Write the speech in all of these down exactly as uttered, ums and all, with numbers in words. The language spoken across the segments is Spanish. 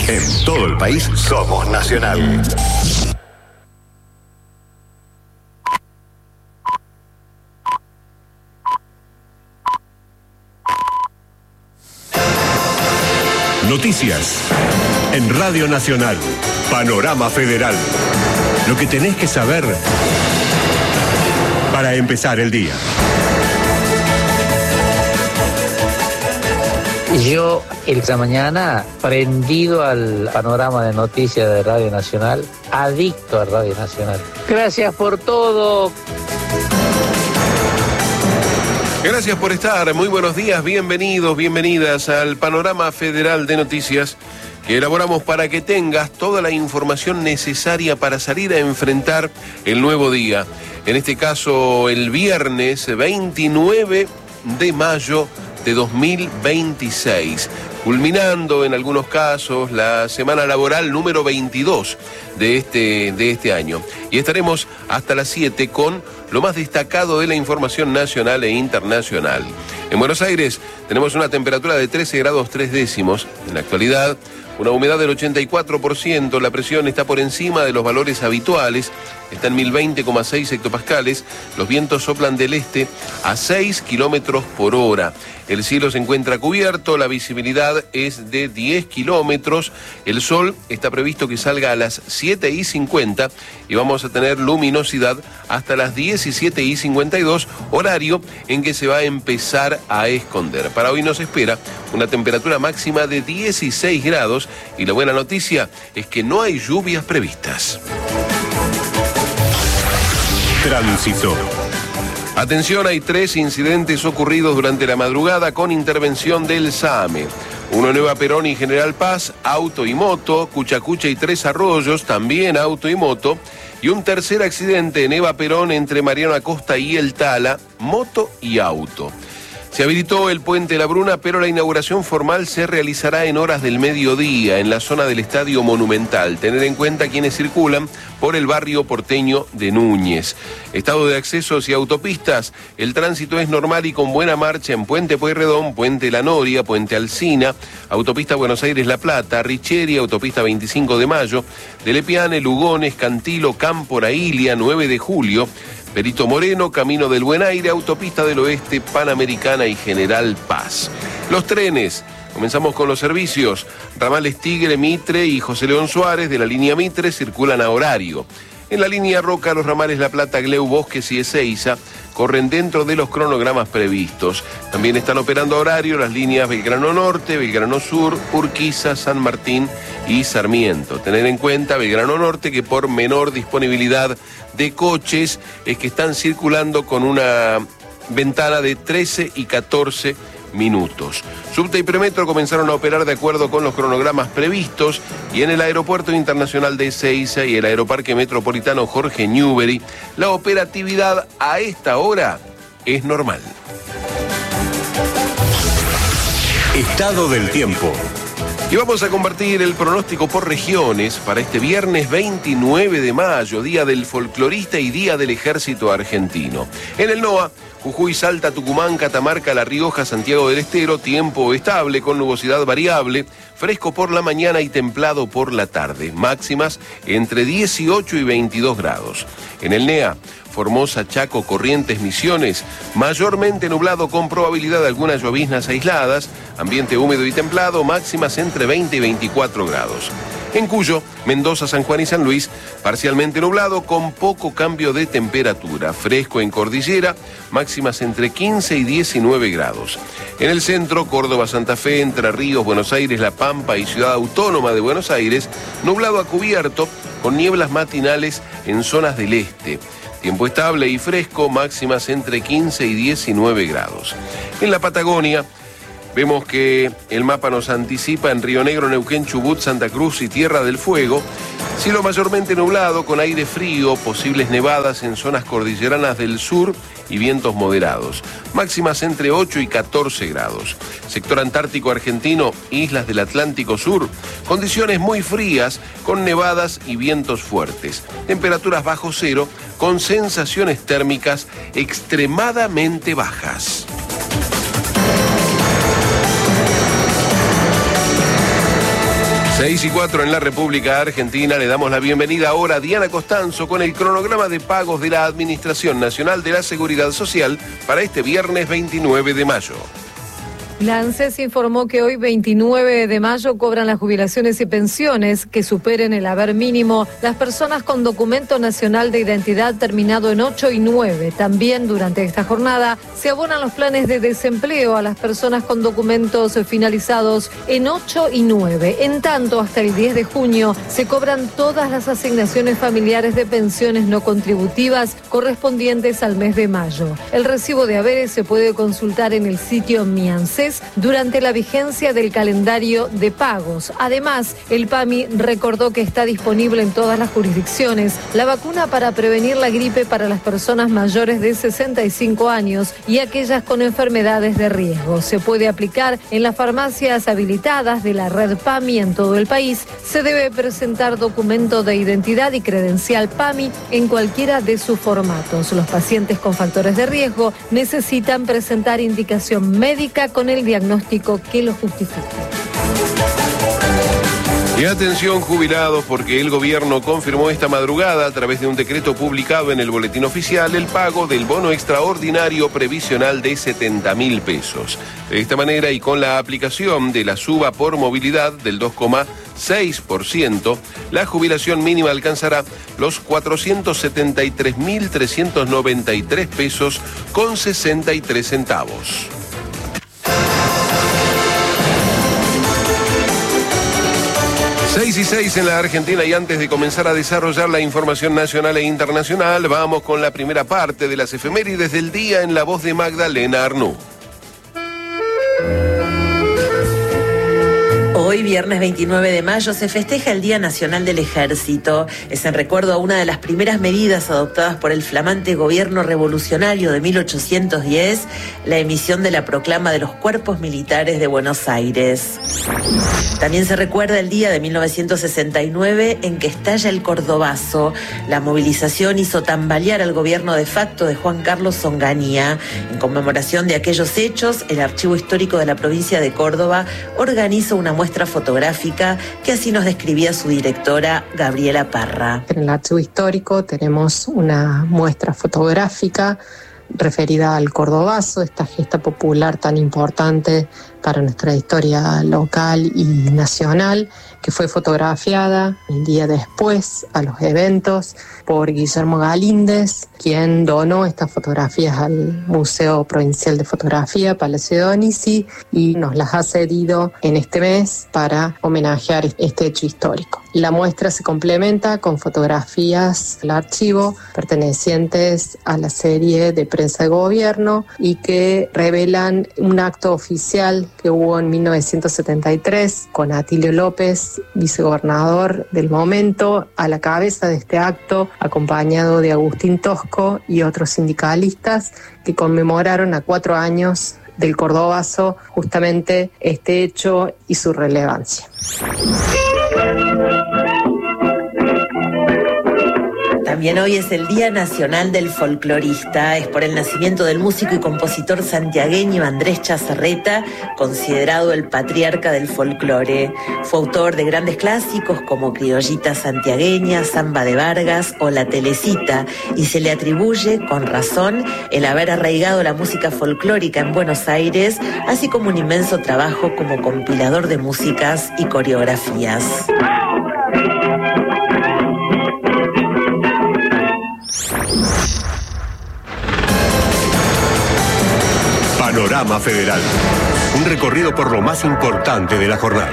En todo el país somos Nacional. Noticias en Radio Nacional. Panorama Federal. Lo que tenés que saber para empezar el día. Yo esta mañana, prendido al panorama de noticias de Radio Nacional, adicto a Radio Nacional. Gracias por todo. Gracias por estar, muy buenos días, bienvenidos, bienvenidas al Panorama Federal de Noticias que elaboramos para que tengas toda la información necesaria para salir a enfrentar el nuevo día. En este caso, el viernes veintinueve de mayo de dos mil veintiséis, culminando en algunos casos la semana laboral número veintidós de este, de este año. Y estaremos hasta las siete con lo más destacado de la información nacional e internacional. En Buenos Aires tenemos una temperatura de trece grados tres décimos. En la actualidad, una humedad del ochenta y cuatro por ciento, la presión está por encima de los valores habituales, está en mil veinte coma seis hectopascales, los vientos soplan del este a seis kilómetros por hora. El cielo se encuentra cubierto, la visibilidad es de diez kilómetros, el sol está previsto que salga a las siete y cincuenta y vamos a tener luminosidad hasta las diecisiete y cincuenta y dos, horario en que se va a empezar a esconder. Para hoy nos espera una temperatura máxima de dieciséis grados y la buena noticia es que no hay lluvias previstas. Tránsito. Atención, hay tres incidentes ocurridos durante la madrugada con intervención del SAME. Uno en Eva Perón y General Paz, auto y moto, Cuchacucha y Tres Arroyos, también auto y moto. Y un tercer accidente en Eva Perón entre Mariano Acosta y El Tala, moto y auto. Se habilitó el puente La Bruna, pero la inauguración formal se realizará en horas del mediodía en la zona del Estadio Monumental. Tener en cuenta quienes circulan por el barrio porteño de Núñez. Estado de accesos y autopistas. El tránsito es normal y con buena marcha en Puente Pueyrredón, Puente La Noria, Puente Alsina, Autopista Buenos Aires-La Plata, Richeri, Autopista veinticinco de mayo, de Lepiane, Lugones, Cantilo, Cámpora, Ilia, nueve de julio, Perito Moreno, Camino del Buen Aire, Autopista del Oeste, Panamericana y General Paz. Los trenes. Comenzamos con los servicios. Ramales Tigre, Mitre y José León Suárez de la línea Mitre circulan a horario. En la línea Roca, los ramales La Plata, Gleu, Bosques y Ezeiza corren dentro de los cronogramas previstos. También están operando a horario las líneas Belgrano Norte, Belgrano Sur, Urquiza, San Martín y Sarmiento. Tener en cuenta Belgrano Norte que por menor disponibilidad de coches es que están circulando con una ventana de trece y catorce minutos. Subte y Premetro comenzaron a operar de acuerdo con los cronogramas previstos y en el Aeropuerto Internacional de Ezeiza y el Aeroparque Metropolitano Jorge Newbery, la operatividad a esta hora es normal. Estado del tiempo. Y vamos a compartir el pronóstico por regiones para este viernes veintinueve de mayo, Día del Folclorista y Día del Ejército Argentino. En el NOA, Jujuy, Salta, Tucumán, Catamarca, La Rioja, Santiago del Estero, tiempo estable con nubosidad variable, fresco por la mañana y templado por la tarde. Máximas entre dieciocho y veintidós grados. En el NEA, Formosa, Chaco, Corrientes, Misiones, mayormente nublado con probabilidad de algunas lloviznas aisladas, ambiente húmedo y templado, máximas entre veinte y veinticuatro grados. En Cuyo, Mendoza, San Juan y San Luis, parcialmente nublado con poco cambio de temperatura, fresco en Cordillera, máximas entre quince y diecinueve grados. En el centro, Córdoba, Santa Fe, Entre Ríos, Buenos Aires, La Pampa y Ciudad Autónoma de Buenos Aires, nublado a cubierto con nieblas matinales en zonas del este. Tiempo estable y fresco, máximas entre quince y diecinueve grados. En la Patagonia, vemos que el mapa nos anticipa en Río Negro, Neuquén, Chubut, Santa Cruz y Tierra del Fuego. Cielo mayormente nublado, con aire frío, posibles nevadas en zonas cordilleranas del sur y vientos moderados. Máximas entre ocho y catorce grados. Sector Antártico Argentino, islas del Atlántico Sur. Condiciones muy frías, con nevadas y vientos fuertes. Temperaturas bajo cero, con sensaciones térmicas extremadamente bajas. seis y cuatro en la República Argentina. Le damos la bienvenida ahora a Diana Costanzo con el cronograma de pagos de la Administración Nacional de la Seguridad Social para este viernes veintinueve de mayo. La ANSES informó que hoy, veintinueve de mayo, cobran las jubilaciones y pensiones que superen el haber mínimo las personas con documento nacional de identidad terminado en ocho y nueve. También durante esta jornada se abonan los planes de desempleo a las personas con documentos finalizados en ocho y nueve. En tanto, hasta el diez de junio se cobran todas las asignaciones familiares de pensiones no contributivas correspondientes al mes de mayo. El recibo de haberes se puede consultar en el sitio Mi ANSES durante la vigencia del calendario de pagos. Además, el PAMI recordó que está disponible en todas las jurisdicciones la vacuna para prevenir la gripe para las personas mayores de sesenta y cinco años y aquellas con enfermedades de riesgo. Se puede aplicar en las farmacias habilitadas de la red PAMI en todo el país. Se debe presentar documento de identidad y credencial PAMI en cualquiera de sus formatos. Los pacientes con factores de riesgo necesitan presentar indicación médica con el el diagnóstico que lo justifique. Y atención jubilados, porque el gobierno confirmó esta madrugada a través de un decreto publicado en el Boletín Oficial el pago del bono extraordinario previsional de setenta mil pesos. De esta manera y con la aplicación de la suba por movilidad del dos coma seis por ciento, la jubilación mínima alcanzará los cuatrocientos setenta y tres mil trescientos noventa y tres pesos con sesenta y tres centavos. seis y seis en la Argentina, y antes de comenzar a desarrollar la información nacional e internacional, vamos con la primera parte de las efemérides del día en la voz de Magdalena Arnú. Hoy, viernes veintinueve de mayo, se festeja el Día Nacional del Ejército. Es en recuerdo a una de las primeras medidas adoptadas por el flamante gobierno revolucionario de mil ochocientos diez, la emisión de la proclama de los cuerpos militares de Buenos Aires. También se recuerda el día de mil novecientos sesenta y nueve en que estalla el Cordobazo. La movilización hizo tambalear al gobierno de facto de Juan Carlos Onganía. En conmemoración de aquellos hechos, el Archivo Histórico de la provincia de Córdoba organiza una muestra fotográfica que así nos describía su directora, Gabriela Parra. En el Archivo Histórico tenemos una muestra fotográfica referida al Cordobazo, esta gesta popular tan importante para nuestra historia local y nacional, que fue fotografiada el día después a los eventos por Guillermo Galíndez, quien donó estas fotografías al Museo Provincial de Fotografía, Palacio de Donizy, y nos las ha cedido en este mes para homenajear este hecho histórico. La muestra se complementa con fotografías del archivo pertenecientes a la serie de prensa de gobierno y que revelan un acto oficial que hubo en mil novecientos setenta y tres con Atilio López, vicegobernador del momento, a la cabeza de este acto, acompañado de Agustín Tosco y otros sindicalistas que conmemoraron a cuatro años del Cordobazo justamente este hecho y su relevancia. También hoy es el Día Nacional del Folclorista. Es por el nacimiento del músico y compositor santiagueño Andrés Chazarreta, considerado el patriarca del folclore. Fue autor de grandes clásicos como Criollita Santiagueña, Samba de Vargas o La Telecita, y se le atribuye, con razón, el haber arraigado la música folclórica en Buenos Aires, así como un inmenso trabajo como compilador de músicas y coreografías. Panorama Federal. Un recorrido por lo más importante de la jornada.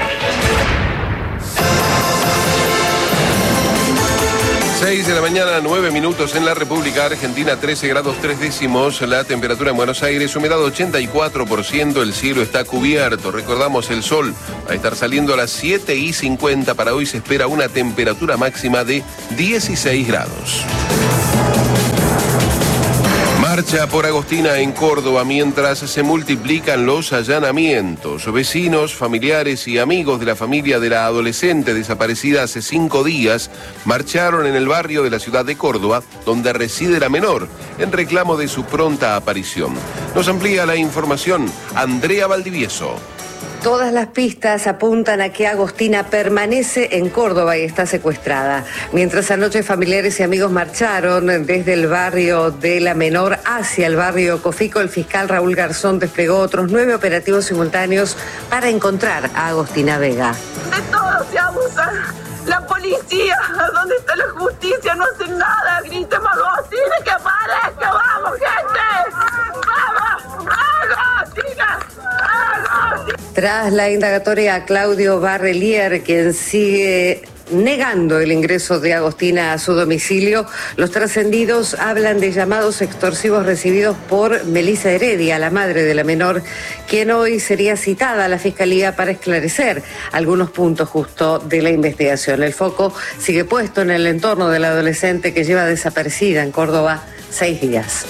seis de la mañana, nueve minutos en la República Argentina, trece grados tres décimos, la temperatura en Buenos Aires, humedad ochenta y cuatro por ciento, el cielo está cubierto. Recordamos, el sol va a estar saliendo a las siete y cincuenta. Para hoy se espera una temperatura máxima de dieciséis grados. Marcha por Agostina en Córdoba mientras se multiplican los allanamientos. Vecinos, familiares y amigos de la familia de la adolescente desaparecida hace cinco días marcharon en el barrio de la ciudad de Córdoba, donde reside la menor, en reclamo de su pronta aparición. Nos amplía la información Andrea Valdivieso. Todas las pistas apuntan a que Agostina permanece en Córdoba y está secuestrada. Mientras anoche familiares y amigos marcharon desde el barrio de La Menor hacia el barrio Cofico, el fiscal Raúl Garzón desplegó otros nueve operativos simultáneos para encontrar a Agostina Vega. De todo se abusan. La policía, ¿dónde está la justicia? No hacen nada. Gritemos a Agostina que aparezca. ¡Vamos, gente! ¡Vamos! ¡Agostina! ¡Agostina! Tras la indagatoria a Claudio Barrelier, quien sigue negando el ingreso de Agostina a su domicilio, los trascendidos hablan de llamados extorsivos recibidos por Melissa Heredia, la madre de la menor, quien hoy sería citada a la Fiscalía para esclarecer algunos puntos justo de la investigación. El foco sigue puesto en el entorno de la adolescente que lleva desaparecida en Córdoba seis días.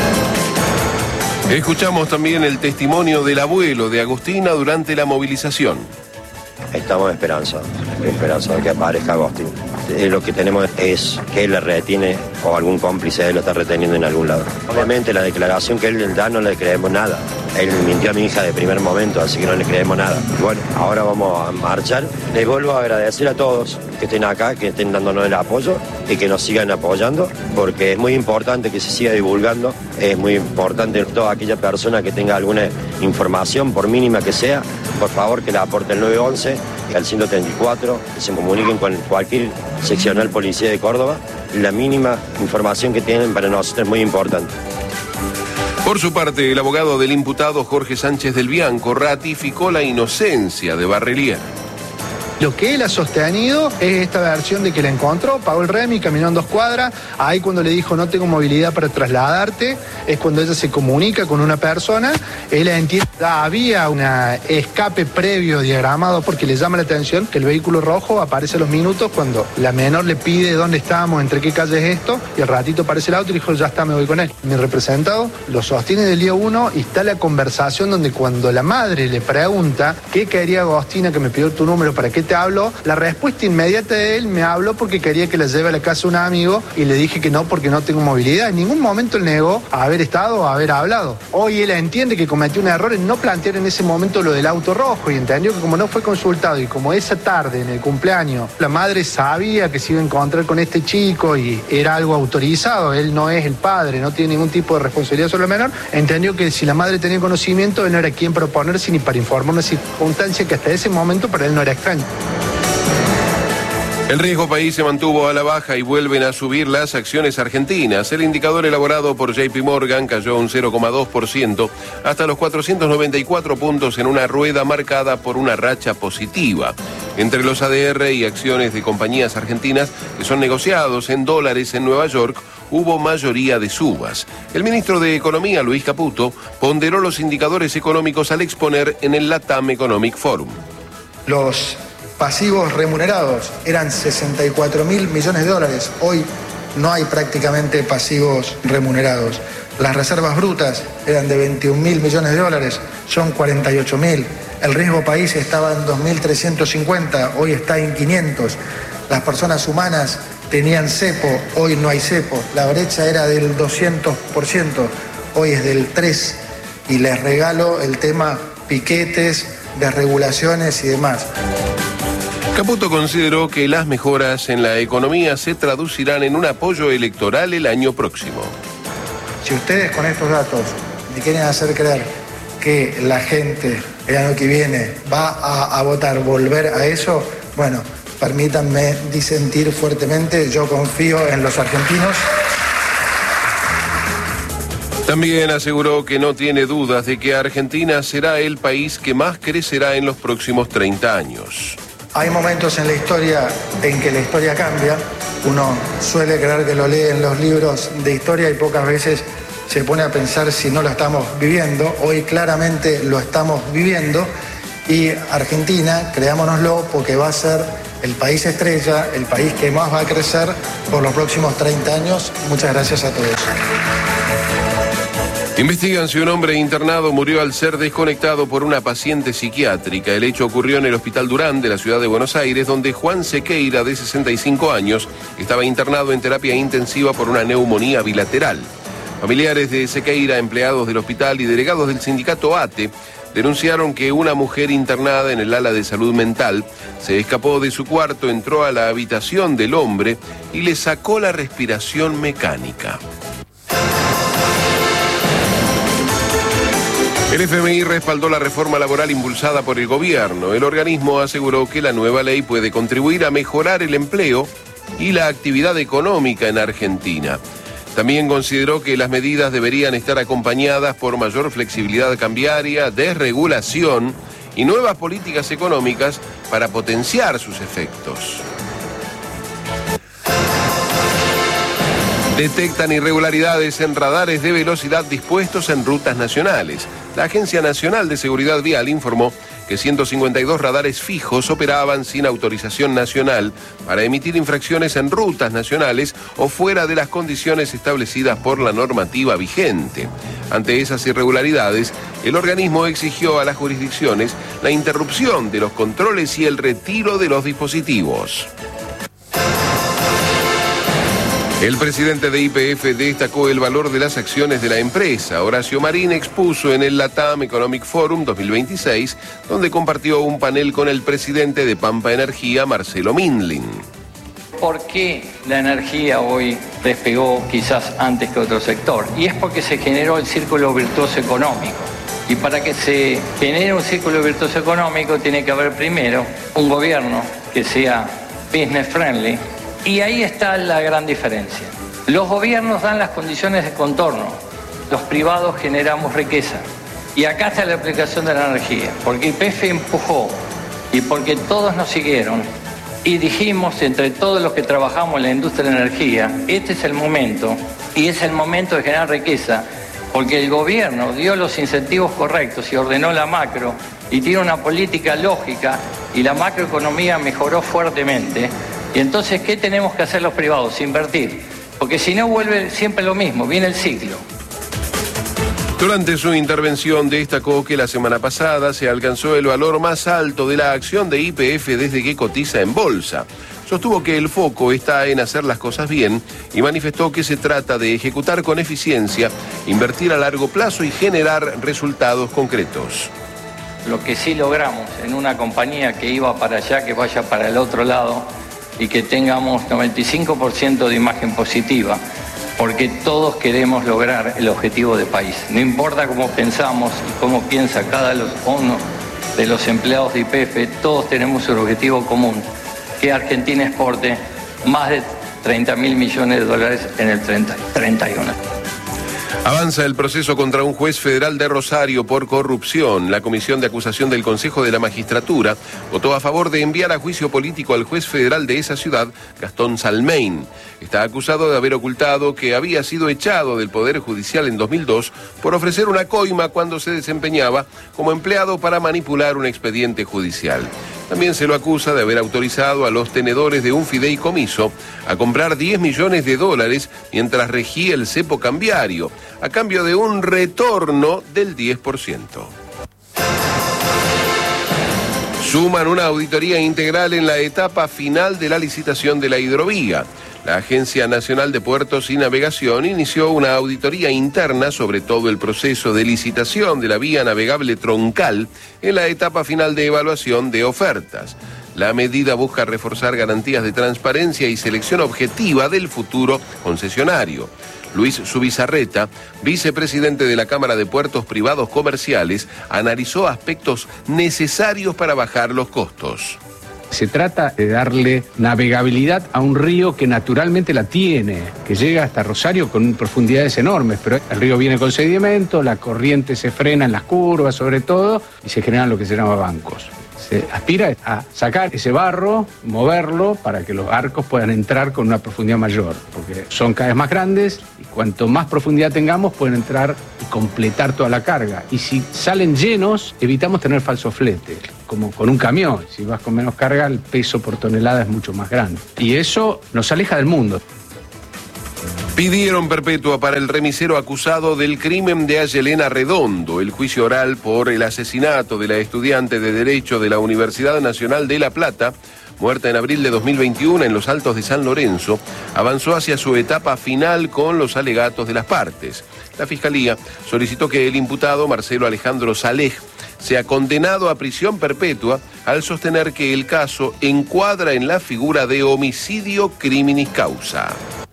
Escuchamos también el testimonio del abuelo de Agostina durante la movilización. Estamos esperanzados, esperanzados de que aparezca Agostina. Eh, lo que tenemos es que él la retiene o algún cómplice de él lo está reteniendo en algún lado. Obviamente la declaración que él da no le creemos nada. Él mintió a mi hija de primer momento, así que no le creemos nada. Bueno, ahora vamos a marchar. Les vuelvo a agradecer a todos que estén acá, que estén dándonos el apoyo y que nos sigan apoyando, porque es muy importante que se siga divulgando. Es muy importante toda aquella persona que tenga alguna información, por mínima que sea, por favor que la aporte al nueve once y al ciento treinta y cuatro, que se comuniquen con cualquier seccional policía de Córdoba. La mínima información que tienen para nosotros es muy importante. Por su parte, el abogado del imputado Jorge Sánchez del Bianco ratificó la inocencia de Barrelier. Lo que él ha sostenido es esta versión de que la encontró, pagó el remi, caminó en dos cuadras, ahí cuando le dijo no tengo movilidad para trasladarte, es cuando ella se comunica con una persona, él entiende que había un escape previo diagramado porque le llama la atención que el vehículo rojo aparece a los minutos cuando la menor le pide dónde estamos, entre qué calle es esto, y al ratito aparece el auto y dijo ya está, me voy con él. Mi representado lo sostiene del día uno y está la conversación donde cuando la madre le pregunta qué quería Agostina, que me pidió tu número, para qué te habló, la respuesta inmediata de él: me habló porque quería que la lleve a la casa de un amigo y le dije que no porque no tengo movilidad. En ningún momento él negó haber estado o haber hablado. Hoy él entiende que cometió un error en no plantear en ese momento lo del auto rojo y entendió que como no fue consultado y como esa tarde en el cumpleaños la madre sabía que se iba a encontrar con este chico y era algo autorizado, él no es el padre, no tiene ningún tipo de responsabilidad sobre el menor, entendió que si la madre tenía conocimiento él no era quien proponerse ni para informar una circunstancia que hasta ese momento para él no era extraño. El riesgo país se mantuvo a la baja y vuelven a subir las acciones argentinas. El indicador elaborado por J P Morgan cayó un cero coma dos por ciento hasta los cuatrocientos noventa y cuatro puntos en una rueda marcada por una racha positiva. Entre los A D R y acciones de compañías argentinas que son negociados en dólares en Nueva York, hubo mayoría de subas. El ministro de Economía, Luis Caputo, ponderó los indicadores económicos al exponer en el LATAM Economic Forum. Los pasivos remunerados eran sesenta y cuatro mil millones de dólares. Hoy no hay prácticamente pasivos remunerados. Las reservas brutas eran de veintiún mil millones de dólares, son cuarenta y ocho mil. El riesgo país estaba en dos mil trescientos cincuenta, hoy está en quinientos. Las personas humanas tenían cepo, hoy no hay cepo. La brecha era del doscientos por ciento, hoy es del tres por ciento. Y les regalo el tema piquetes, desregulaciones y demás. Caputo consideró que las mejoras en la economía se traducirán en un apoyo electoral el año próximo. Si ustedes con estos datos me quieren hacer creer que la gente el año que viene va a, a votar, volver a eso, bueno, permítanme disentir fuertemente, yo confío en los argentinos. También aseguró que no tiene dudas de que Argentina será el país que más crecerá en los próximos treinta años. Hay momentos en la historia en que la historia cambia. Uno suele creer que lo lee en los libros de historia y pocas veces se pone a pensar si no lo estamos viviendo. Hoy claramente lo estamos viviendo y Argentina, creámonoslo, porque va a ser el país estrella, el país que más va a crecer por los próximos treinta años. Muchas gracias a todos. Investigan si un hombre internado murió al ser desconectado por una paciente psiquiátrica. El hecho ocurrió en el Hospital Durán de la ciudad de Buenos Aires, donde Juan Sequeira, de sesenta y cinco años, estaba internado en terapia intensiva por una neumonía bilateral. Familiares de Sequeira, empleados del hospital y delegados del sindicato ATE denunciaron que una mujer internada en el ala de salud mental se escapó de su cuarto, entró a la habitación del hombre y le sacó la respiración mecánica. El F M I respaldó la reforma laboral impulsada por el gobierno. El organismo aseguró que la nueva ley puede contribuir a mejorar el empleo y la actividad económica en Argentina. También consideró que las medidas deberían estar acompañadas por mayor flexibilidad cambiaria, desregulación y nuevas políticas económicas para potenciar sus efectos. Detectan irregularidades en radares de velocidad dispuestos en rutas nacionales. La Agencia Nacional de Seguridad Vial informó que ciento cincuenta y dos radares fijos operaban sin autorización nacional para emitir infracciones en rutas nacionales o fuera de las condiciones establecidas por la normativa vigente. Ante esas irregularidades, el organismo exigió a las jurisdicciones la interrupción de los controles y el retiro de los dispositivos. El presidente de Y P F destacó el valor de las acciones de la empresa. Horacio Marín expuso en el LATAM Economic Forum dos mil veintiséis, donde compartió un panel con el presidente de Pampa Energía, Marcelo Mindlin. ¿Por qué la energía hoy despegó quizás antes que otro sector? Y es porque se generó el círculo virtuoso económico. Y para que se genere un círculo virtuoso económico tiene que haber primero un gobierno que sea business friendly. Y ahí está la gran diferencia. Los gobiernos dan las condiciones de contorno, los privados generamos riqueza. Y acá está la aplicación de la energía, porque Y P F empujó y porque todos nos siguieron y dijimos entre todos los que trabajamos en la industria de la energía, este es el momento y es el momento de generar riqueza, porque el gobierno dio los incentivos correctos y ordenó la macro y tiene una política lógica y la macroeconomía mejoró fuertemente. Y entonces, ¿qué tenemos que hacer los privados? Invertir. Porque si no, vuelve siempre lo mismo, viene el ciclo. Durante su intervención destacó que la semana pasada se alcanzó el valor más alto de la acción de Y P F desde que cotiza en bolsa. Sostuvo que el foco está en hacer las cosas bien y manifestó que se trata de ejecutar con eficiencia, invertir a largo plazo y generar resultados concretos. Lo que sí logramos en una compañía que iba para allá, que vaya para el otro lado, y que tengamos noventa y cinco por ciento de imagen positiva, porque todos queremos lograr el objetivo de país. No importa cómo pensamos y cómo piensa cada uno de los empleados de Y P F, todos tenemos un objetivo común, que Argentina exporte más de treinta mil millones de dólares en el treinta y uno. Avanza el proceso contra un juez federal de Rosario por corrupción. La Comisión de Acusación del Consejo de la Magistratura votó a favor de enviar a juicio político al juez federal de esa ciudad, Gastón Salmein. Está acusado de haber ocultado que había sido echado del Poder Judicial en dos mil dos por ofrecer una coima cuando se desempeñaba como empleado para manipular un expediente judicial. También se lo acusa de haber autorizado a los tenedores de un fideicomiso a comprar diez millones de dólares mientras regía el cepo cambiario, a cambio de un retorno del diez por ciento. Suman una auditoría integral en la etapa final de la licitación de la hidrovía. La Agencia Nacional de Puertos y Navegación inició una auditoría interna sobre todo el proceso de licitación de la vía navegable troncal en la etapa final de evaluación de ofertas. La medida busca reforzar garantías de transparencia y selección objetiva del futuro concesionario. Luis Zubizarreta, vicepresidente de la Cámara de Puertos Privados Comerciales, analizó aspectos necesarios para bajar los costos. Se trata de darle navegabilidad a un río que naturalmente la tiene, que llega hasta Rosario con profundidades enormes, pero el río viene con sedimento, la corriente se frena en las curvas sobre todo y se generan lo que se llama bancos. Se aspira a sacar ese barro, moverlo para que los barcos puedan entrar con una profundidad mayor, porque son cada vez más grandes y cuanto más profundidad tengamos pueden entrar y completar toda la carga. Y si salen llenos, evitamos tener falso flete, como con un camión. Si vas con menos carga, el peso por tonelada es mucho más grande. Y eso nos aleja del mundo. Pidieron perpetua para el remisero acusado del crimen de Ayelena Redondo. El juicio oral por el asesinato de la estudiante de Derecho de la Universidad Nacional de La Plata muerta en abril de dos mil veintiuno en los Altos de San Lorenzo, avanzó hacia su etapa final con los alegatos de las partes. La Fiscalía solicitó que el imputado Marcelo Alejandro Salej sea condenado a prisión perpetua al sostener que el caso encuadra en la figura de homicidio criminis causa.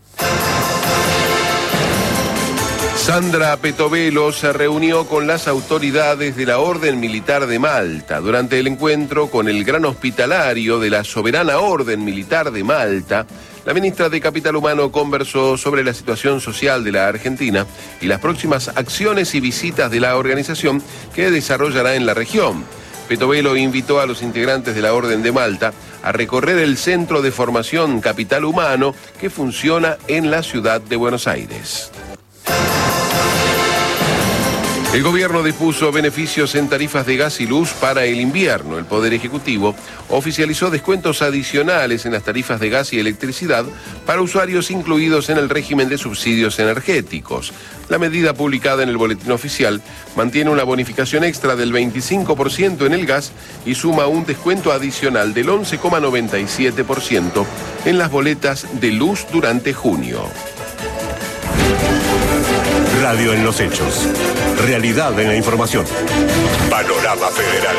Sandra Petovelo se reunió con las autoridades de la Orden Militar de Malta. Durante el encuentro con el Gran Hospitalario de la Soberana Orden Militar de Malta, la ministra de Capital Humano conversó sobre la situación social de la Argentina y las próximas acciones y visitas de la organización que desarrollará en la región. Petovelo invitó a los integrantes de la Orden de Malta a recorrer el Centro de Formación Capital Humano que funciona en la ciudad de Buenos Aires. El gobierno dispuso beneficios en tarifas de gas y luz para el invierno. El Poder Ejecutivo oficializó descuentos adicionales en las tarifas de gas y electricidad para usuarios incluidos en el régimen de subsidios energéticos. La medida publicada en el Boletín Oficial mantiene una bonificación extra del veinticinco por ciento en el gas y suma un descuento adicional del once coma noventa y siete por ciento en las boletas de luz durante junio. Radio en los hechos. Realidad en la información. Panorama Federal.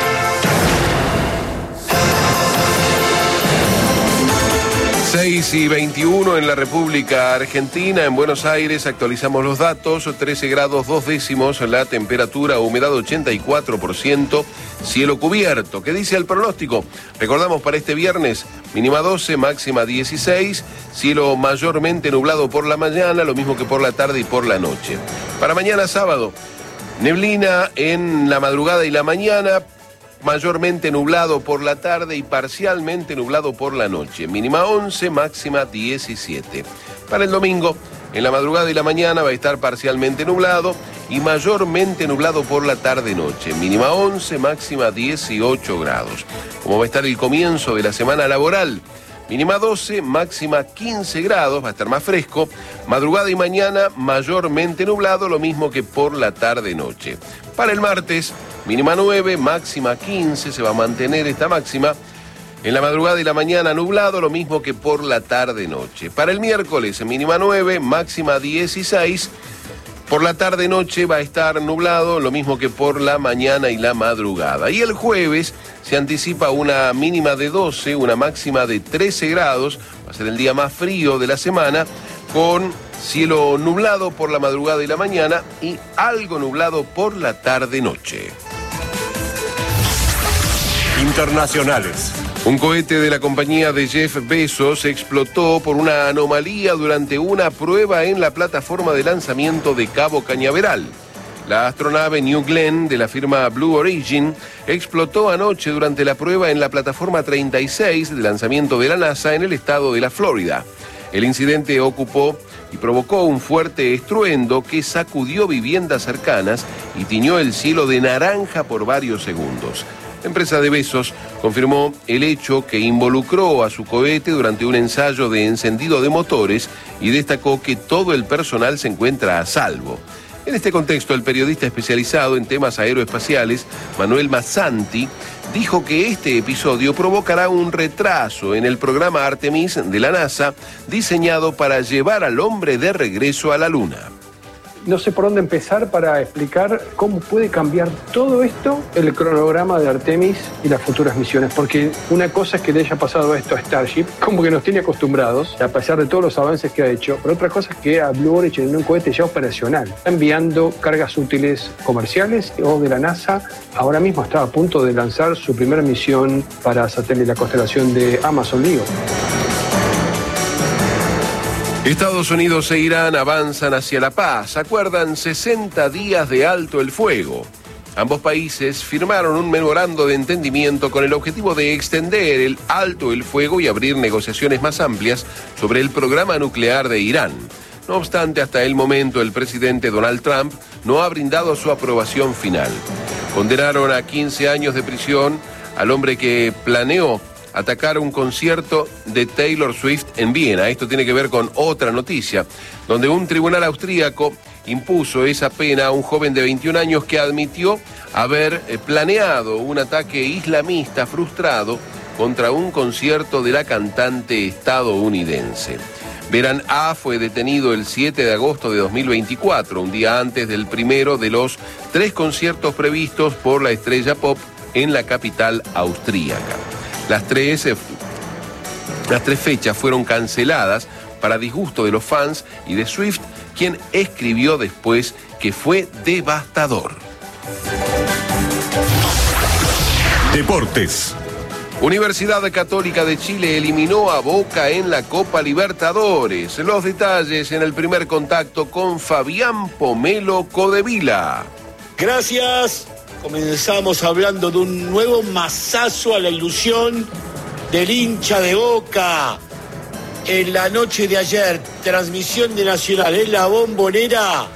seis y veintiuno en la República Argentina, en Buenos Aires, actualizamos los datos, trece grados dos décimos, la temperatura, humedad ochenta y cuatro por ciento, cielo cubierto. ¿Qué dice el pronóstico? Recordamos para este viernes, mínima doce, máxima dieciséis, cielo mayormente nublado por la mañana, lo mismo que por la tarde y por la noche. Para mañana sábado, neblina en la madrugada y la mañana, mayormente nublado por la tarde y parcialmente nublado por la noche. Mínima once, máxima diecisiete. Para el domingo, en la madrugada y la mañana va a estar parcialmente nublado y mayormente nublado por la tarde-noche. Mínima once, máxima dieciocho grados. ¿Cómo va a estar el comienzo de la semana laboral? Mínima doce, máxima quince grados, va a estar más fresco. Madrugada y mañana mayormente nublado, lo mismo que por la tarde-noche. Para el martes, mínima nueve, máxima quince, se va a mantener esta máxima. En la madrugada y la mañana nublado, lo mismo que por la tarde-noche. Para el miércoles, mínima nueve, máxima dieciséis. Por la tarde-noche va a estar nublado, lo mismo que por la mañana y la madrugada. Y el jueves se anticipa una mínima de doce, una máxima de trece grados. Va a ser el día más frío de la semana, con cielo nublado por la madrugada y la mañana y algo nublado por la tarde-noche. Internacionales. Un cohete de la compañía de Jeff Bezos explotó por una anomalía durante una prueba en la plataforma de lanzamiento de Cabo Cañaveral. La astronave New Glenn de la firma Blue Origin explotó anoche durante la prueba en la plataforma treinta y seis de lanzamiento de la NASA en el estado de la Florida. El incidente ocupó y provocó un fuerte estruendo que sacudió viviendas cercanas y tiñó el cielo de naranja por varios segundos. La empresa de Bezos confirmó el hecho que involucró a su cohete durante un ensayo de encendido de motores y destacó que todo el personal se encuentra a salvo. En este contexto, el periodista especializado en temas aeroespaciales, Manuel Mazzanti, dijo que este episodio provocará un retraso en el programa Artemis de la NASA, diseñado para llevar al hombre de regreso a la Luna. No sé por dónde empezar para explicar cómo puede cambiar todo esto el cronograma de Artemis y las futuras misiones, porque una cosa es que le haya pasado esto a Starship, como que nos tiene acostumbrados, a pesar de todos los avances que ha hecho, pero otra cosa es que a Blue Origin, en un cohete ya operacional, está enviando cargas útiles comerciales o de la NASA. Ahora mismo está a punto de lanzar su primera misión para satélite, la constelación de Amazon Leo. Estados Unidos e Irán avanzan hacia la paz. Acuerdan sesenta días de alto el fuego. Ambos países firmaron un memorando de entendimiento con el objetivo de extender el alto el fuego y abrir negociaciones más amplias sobre el programa nuclear de Irán. No obstante, hasta el momento el presidente Donald Trump no ha brindado su aprobación final. Condenaron a quince años de prisión al hombre que planeó atacar un concierto de Taylor Swift en Viena. Esto tiene que ver con otra noticia, donde un tribunal austríaco impuso esa pena a un joven de veintiún años que admitió haber planeado un ataque islamista frustrado contra un concierto de la cantante estadounidense. Beran A fue detenido el siete de agosto de dos mil veinticuatro, un día antes del primero de los tres conciertos previstos por la estrella pop en la capital austríaca. Las tres, las tres fechas fueron canceladas para disgusto de los fans y de Swift, quien escribió después que fue devastador. Deportes. Universidad Católica de Chile eliminó a Boca en la Copa Libertadores. Los detalles en el primer contacto con Fabián Pomelo Codevila. Gracias. Comenzamos hablando de un nuevo mazazo a la ilusión del hincha de Boca. En la noche de ayer, transmisión de Nacional en la Bombonera,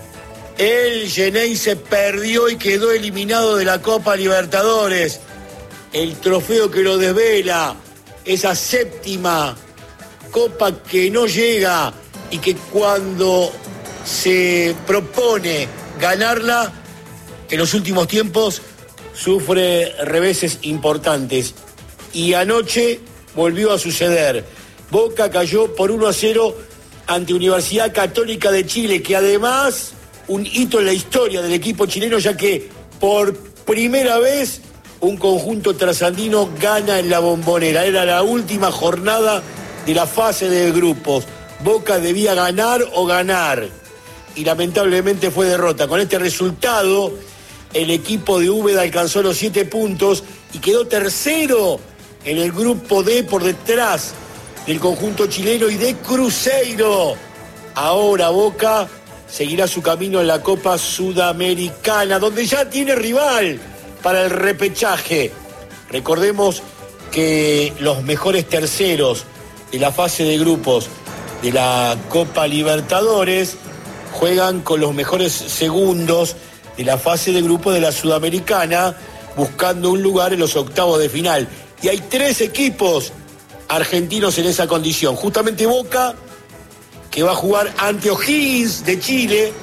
el Xenei se perdió y quedó eliminado de la Copa Libertadores. El trofeo que lo desvela, esa séptima copa que no llega y que cuando se propone ganarla, en los últimos tiempos sufre reveses importantes. Y anoche volvió a suceder. Boca cayó por uno a cero ante Universidad Católica de Chile, que además, un hito en la historia del equipo chileno, ya que por primera vez un conjunto trasandino gana en la Bombonera. Era la última jornada de la fase de grupos. Boca debía ganar o ganar. Y lamentablemente fue derrota. Con este resultado, el equipo de Úbeda alcanzó los siete puntos y quedó tercero en el grupo D por detrás del conjunto chileno y de Cruzeiro. Ahora Boca seguirá su camino en la Copa Sudamericana, donde ya tiene rival para el repechaje. Recordemos que los mejores terceros de la fase de grupos de la Copa Libertadores juegan con los mejores segundos de la fase de grupos de la Sudamericana, buscando un lugar en los octavos de final. Y hay tres equipos argentinos en esa condición. Justamente Boca, que va a jugar ante O'Higgins de Chile,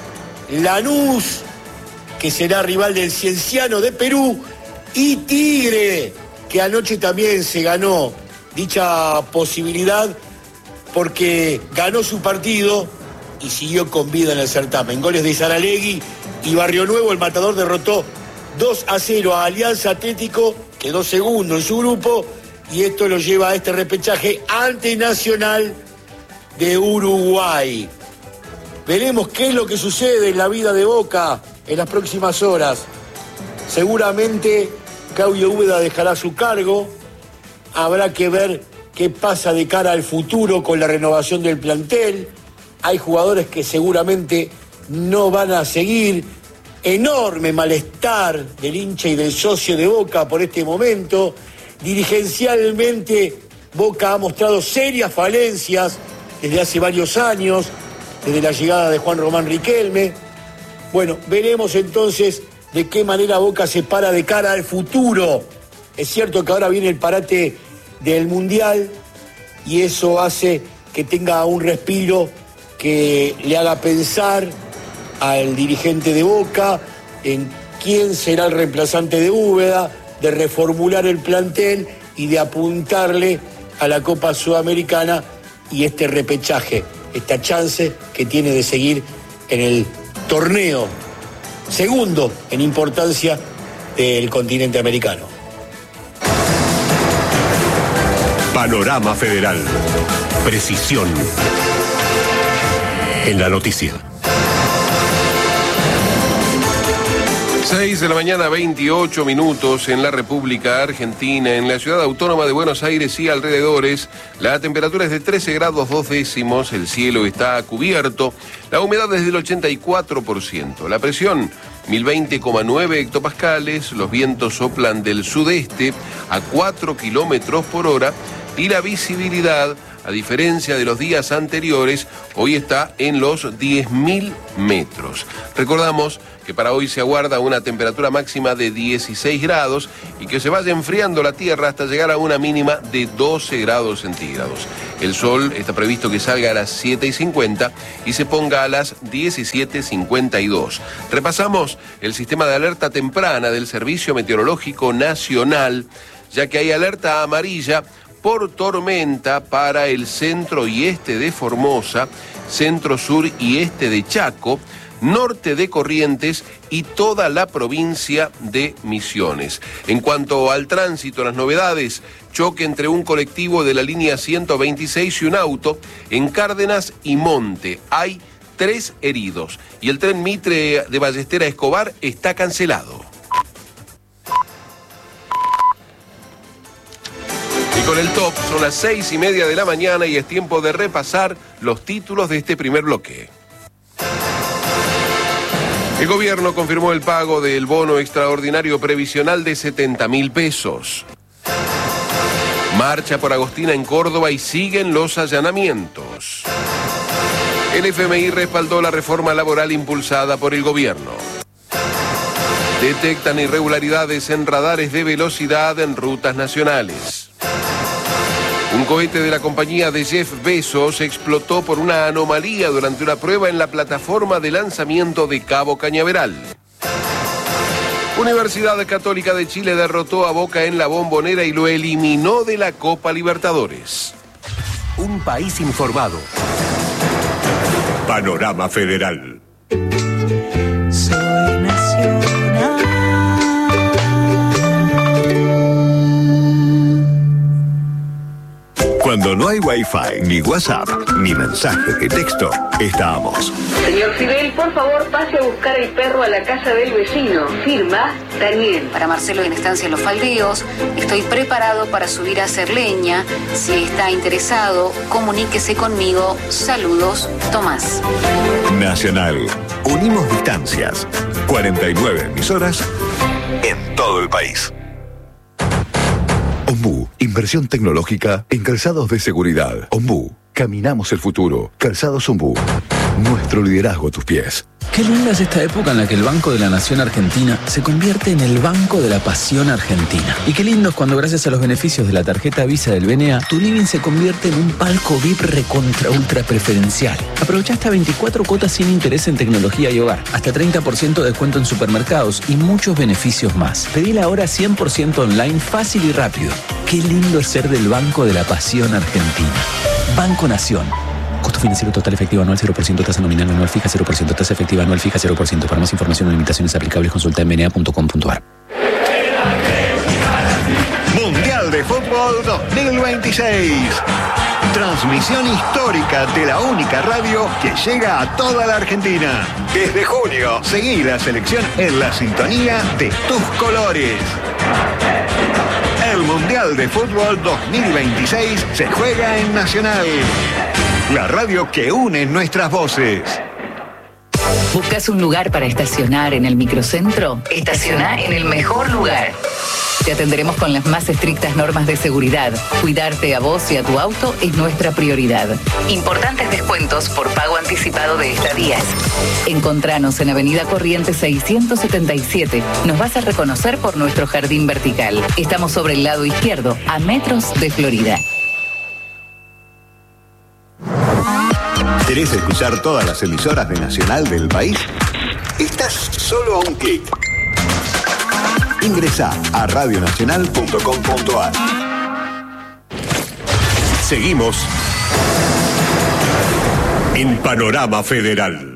Lanús, que será rival del Cienciano de Perú, y Tigre, que anoche también se ganó dicha posibilidad porque ganó su partido y siguió con vida en el certamen. Goles de Saralegui y Barrio Nuevo, el Matador derrotó dos a cero a Alianza Atlético, quedó segundo en su grupo, y esto lo lleva a este repechaje ante Nacional de Uruguay. Veremos qué es lo que sucede en la vida de Boca en las próximas horas. Seguramente Claudio Úbeda dejará su cargo. Habrá que ver qué pasa de cara al futuro con la renovación del plantel. Hay jugadores que seguramente no van a seguir. Enorme malestar del hincha y del socio de Boca por este momento. Dirigencialmente, Boca ha mostrado serias falencias desde hace varios años, desde la llegada de Juan Román Riquelme. Bueno, veremos entonces de qué manera Boca se para de cara al futuro. Es cierto que ahora viene el parate del Mundial y eso hace que tenga un respiro que le haga pensar al dirigente de Boca en quién será el reemplazante de Úbeda, de reformular el plantel y de apuntarle a la Copa Sudamericana y este repechaje, esta chance que tiene de seguir en el torneo segundo en importancia del continente americano. Panorama Federal. Precisión en la noticia. seis de la mañana, veintiocho minutos en la República Argentina. En la ciudad autónoma de Buenos Aires y alrededores, la temperatura es de trece grados dos décimos, el cielo está cubierto, la humedad es del ochenta y cuatro por ciento, la presión mil veinte coma nueve hectopascales, los vientos soplan del sudeste a cuatro kilómetros por hora y la visibilidad, a diferencia de los días anteriores, hoy está en los diez mil metros. Recordamos que para hoy se aguarda una temperatura máxima de dieciséis grados y que se vaya enfriando la tierra hasta llegar a una mínima de doce grados centígrados. El sol está previsto que salga a las siete y cincuenta y se ponga a las diecisiete cincuenta y dos. Repasamos el sistema de alerta temprana del Servicio Meteorológico Nacional. ya que hay alerta amarilla por tormenta para el centro y este de Formosa, centro sur y este de Chaco, norte de Corrientes y toda la provincia de Misiones. En cuanto al tránsito, las novedades: choque entre un colectivo de la línea ciento veintiséis y un auto en Cárdenas y Monte. Hay tres heridos y el tren Mitre de Ballester a Escobar está cancelado. Y con el top son las seis y media de la mañana y es tiempo de repasar los títulos de este primer bloque. El gobierno confirmó el pago del bono extraordinario previsional de setenta mil pesos. Marcha por Agostina en Córdoba y siguen los allanamientos. El F M I respaldó la reforma laboral impulsada por el gobierno. Detectan irregularidades en radares de velocidad en rutas nacionales. Un cohete de la compañía de Jeff Bezos explotó por una anomalía durante una prueba en la plataforma de lanzamiento de Cabo Cañaveral. Universidad Católica de Chile derrotó a Boca en la Bombonera y lo eliminó de la Copa Libertadores. Un país informado. Panorama Federal. Soy nacional. Cuando no hay Wi-Fi, ni WhatsApp, ni mensaje de texto, estamos. Señor Fidel, por favor, pase a buscar el perro a la casa del vecino. Firma, Daniel. Para Marcelo en Estancia Los Faldeos, estoy preparado para subir a hacer leña. Si está interesado, comuníquese conmigo. Saludos, Tomás. Nacional. Unimos distancias. cuarenta y nueve emisoras en todo el país. Ombú, inversión tecnológica en calzados de seguridad. Ombú, caminamos el futuro. Calzados Ombú, nuestro liderazgo a tus pies. Qué linda es esta época en la que el Banco de la Nación Argentina se convierte en el Banco de la Pasión Argentina. Y qué lindo es cuando, gracias a los beneficios de la tarjeta Visa del B N A, tu living se convierte en un palco V I P recontra ultra preferencial. Aprovecha hasta veinticuatro cuotas sin interés en tecnología y hogar, hasta treinta por ciento de descuento en supermercados y muchos beneficios más. Pedila ahora cien por ciento online, fácil y rápido. Qué lindo es ser del Banco de la Pasión Argentina. Banco Nación. Costo financiero total efectivo anual cero por ciento, tasa nominal anual fija cero por ciento, tasa efectiva anual fija cero por ciento. Para más información o limitaciones aplicables, consulta en b n a punto com punto a r. Mundial de Fútbol dos mil veintiséis. Transmisión histórica de la única radio que llega a toda la Argentina. Desde junio, seguí la selección en la sintonía de tus colores. El Mundial de Fútbol dos mil veintiséis se juega en Nacional, la radio que une nuestras voces. ¿Buscas un lugar para estacionar en el microcentro? Estaciona en el mejor lugar. Te atenderemos con las más estrictas normas de seguridad. Cuidarte a vos y a tu auto es nuestra prioridad. Importantes descuentos por pago anticipado de estadías. Encontranos en Avenida Corrientes seiscientos setenta y siete. Nos vas a reconocer por nuestro jardín vertical. Estamos sobre el lado izquierdo, a metros de Florida. ¿Querés escuchar todas las emisoras de Nacional del país? Estás solo a un clic. Ingresá a radio nacional punto com punto a r. Seguimos en Panorama Federal.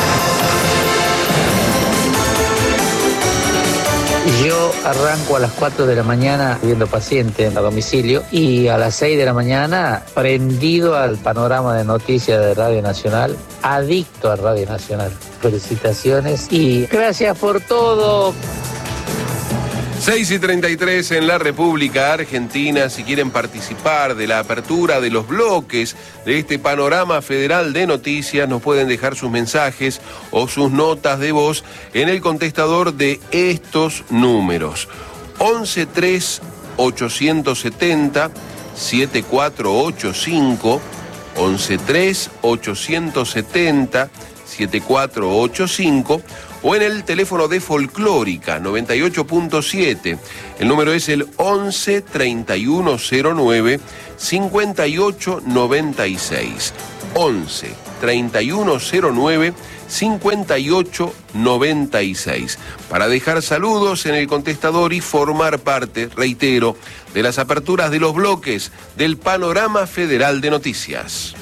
Yo arranco a las cuatro de la mañana viendo pacientes a domicilio y a las seis de la mañana prendido al panorama de noticias de Radio Nacional, adicto a Radio Nacional. Felicitaciones y gracias por todo. seis y treinta y tres en la República Argentina. Si quieren participar de la apertura de los bloques de este panorama federal de noticias, nos pueden dejar sus mensajes o sus notas de voz en el contestador de estos números: once tres ochocientos setenta setenta y cuatro ochenta y cinco, once tres ochocientos setenta setenta y cuatro ochenta y cinco, o en el teléfono de Folclórica noventa y ocho punto siete. El número es el once treinta y uno cero nueve cincuenta y ocho noventa y seis. once treinta y uno cero nueve, cincuenta y ocho noventa y seis. Para dejar saludos en el contestador y formar parte, reitero, de las aperturas de los bloques del Panorama Federal de Noticias.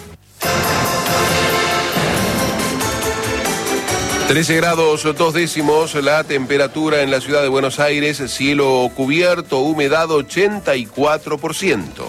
trece grados dos décimos la temperatura en la ciudad de Buenos Aires, cielo cubierto, humedad ochenta y cuatro por ciento.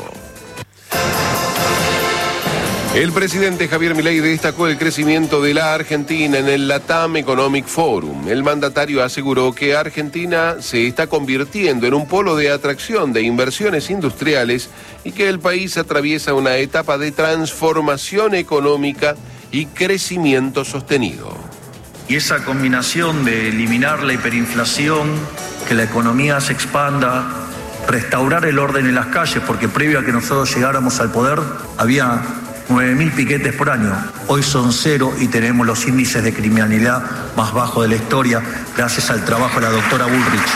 El presidente Javier Milei destacó el crecimiento de la Argentina en el LATAM Economic Forum. El mandatario aseguró que Argentina se está convirtiendo en un polo de atracción de inversiones industriales y que el país atraviesa una etapa de transformación económica y crecimiento sostenido. Y esa combinación de eliminar la hiperinflación, que la economía se expanda, restaurar el orden en las calles, porque previo a que nosotros llegáramos al poder había nueve mil piquetes por año. Hoy son cero y tenemos los índices de criminalidad más bajos de la historia gracias al trabajo de la doctora Bullrich.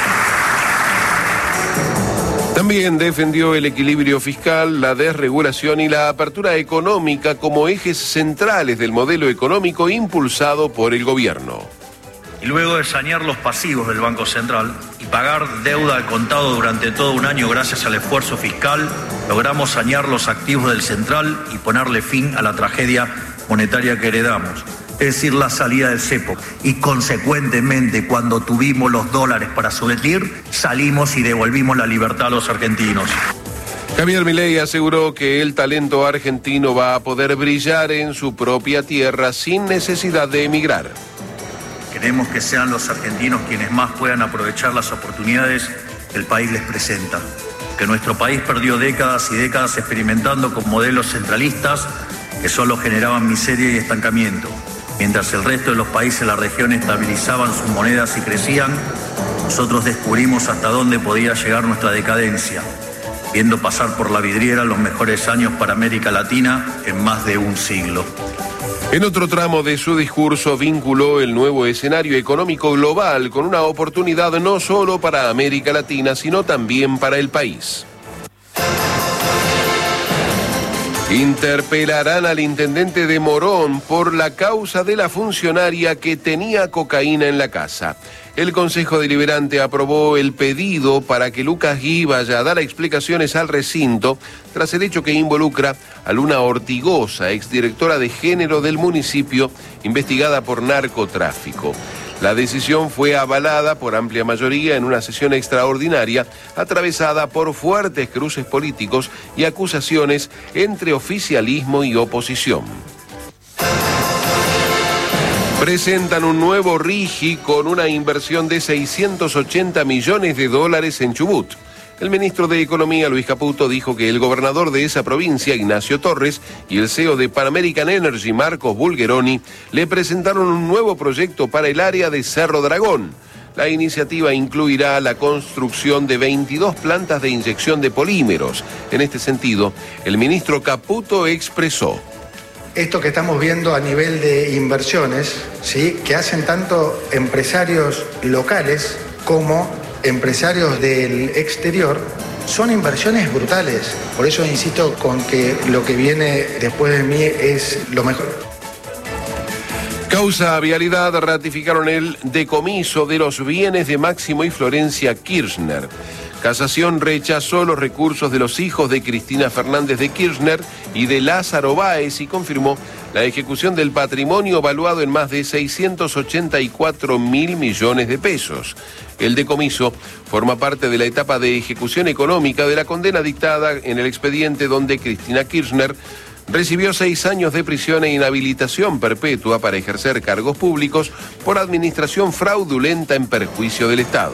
También defendió el equilibrio fiscal, la desregulación y la apertura económica como ejes centrales del modelo económico impulsado por el gobierno. Y luego de sanear los pasivos del Banco Central y pagar deuda al contado durante todo un año gracias al esfuerzo fiscal, logramos sanear los activos del Central y ponerle fin a la tragedia monetaria que heredamos, es decir, la salida del cepo. Y consecuentemente, cuando tuvimos los dólares para subvenir, salimos y devolvimos la libertad a los argentinos. Javier Milei aseguró que el talento argentino va a poder brillar en su propia tierra sin necesidad de emigrar. Queremos que sean los argentinos quienes más puedan aprovechar las oportunidades que el país les presenta. Que nuestro país perdió décadas y décadas experimentando con modelos centralistas que solo generaban miseria y estancamiento. Mientras el resto de los países de la región estabilizaban sus monedas y crecían, nosotros descubrimos hasta dónde podía llegar nuestra decadencia, viendo pasar por la vidriera los mejores años para América Latina en más de un siglo. En otro tramo de su discurso vinculó el nuevo escenario económico global con una oportunidad no solo para América Latina, sino también para el país. Interpelarán al intendente de Morón por la causa de la funcionaria que tenía cocaína en la casa. El Consejo Deliberante aprobó el pedido para que Lucas Gui vaya a dar explicaciones al recinto tras el hecho que involucra a Luna Ortigosa, exdirectora de género del municipio, investigada por narcotráfico. La decisión fue avalada por amplia mayoría en una sesión extraordinaria atravesada por fuertes cruces políticos y acusaciones entre oficialismo y oposición. Presentan un nuevo RIGI con una inversión de seiscientos ochenta millones de dólares en Chubut. El ministro de Economía, Luis Caputo, dijo que el gobernador de esa provincia, Ignacio Torres, y el C E O de Pan American Energy, Marcos Bulgeroni, le presentaron un nuevo proyecto para el área de Cerro Dragón. La iniciativa incluirá la construcción de veintidós plantas de inyección de polímeros. En este sentido, el ministro Caputo expresó: esto que estamos viendo a nivel de inversiones, ¿sí?, que hacen tanto empresarios locales como empresarios del exterior, son inversiones brutales. Por eso insisto con que lo que viene después de mí es lo mejor. Causa Vialidad ratificaron el decomiso de los bienes de Máximo y Florencia Kirchner. Casación rechazó los recursos de los hijos de Cristina Fernández de Kirchner y de Lázaro Báez y confirmó la ejecución del patrimonio valuado en más de seiscientos ochenta y cuatro mil millones de pesos. El decomiso forma parte de la etapa de ejecución económica de la condena dictada en el expediente donde Cristina Kirchner recibió seis años de prisión e inhabilitación perpetua para ejercer cargos públicos por administración fraudulenta en perjuicio del Estado.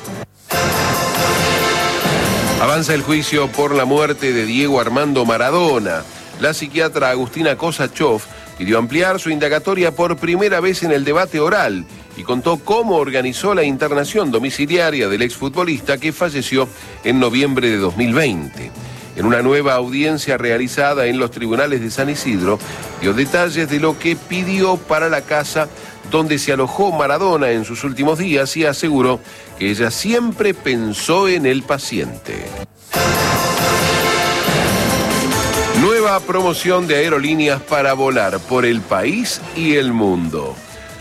Avanza el juicio por la muerte de Diego Armando Maradona. La psiquiatra Agustina Kosachov pidió ampliar su indagatoria por primera vez en el debate oral y contó cómo organizó la internación domiciliaria del exfutbolista que falleció en noviembre de dos mil veinte. En una nueva audiencia realizada en los tribunales de San Isidro, dio detalles de lo que pidió para la casa donde se alojó Maradona en sus últimos días y aseguró que ella siempre pensó en el paciente. Nueva nueva promoción de aerolíneas para volar por el país y el mundo.